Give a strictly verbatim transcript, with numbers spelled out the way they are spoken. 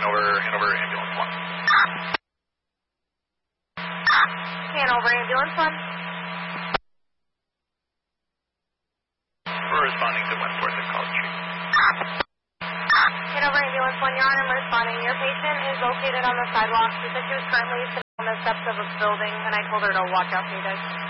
Hanover, Hanover Ambulance one. Hanover Ambulance one. We're responding to one four six College Street. Hanover Ambulance one, Your Honor, I'm responding. Your patient is located on the sidewalk. She said she was currently sitting on the steps of a building, and I told her to watch out for you guys.